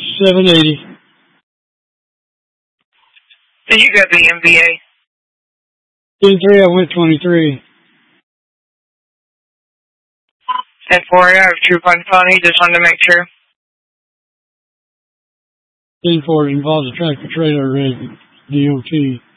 780. Did you get the MVA? 10-3, I went 23. And 4, I have Troop on Pony, just wanted to make sure. 10-4 involves a tractor trailer red DOT.